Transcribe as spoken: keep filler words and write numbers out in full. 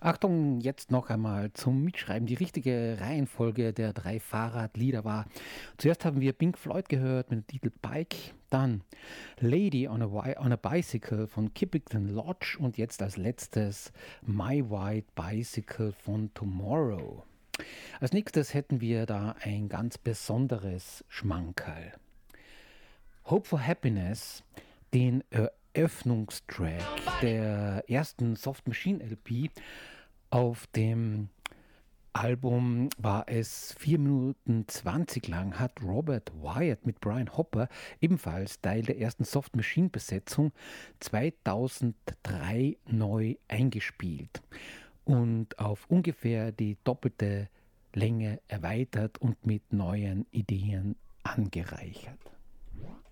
Achtung, jetzt noch einmal zum Mitschreiben. Die richtige Reihenfolge der drei Fahrradlieder war: Zuerst haben wir Pink Floyd gehört mit dem Titel Bike, dann Lady on a, Wi- on a Bicycle von Kippington Lodge und jetzt als letztes My White Bicycle von Tomorrow. Als nächstes hätten wir da ein ganz besonderes Schmankerl. Hope for Happiness, den Eröffnungstrack der ersten Soft Machine L P. Auf dem Album war es vier Minuten zwanzig lang, hat Robert Wyatt mit Brian Hopper, ebenfalls Teil der ersten Soft Machine Besetzung, zweitausenddrei neu eingespielt und auf ungefähr die doppelte Länge erweitert und mit neuen Ideen angereichert.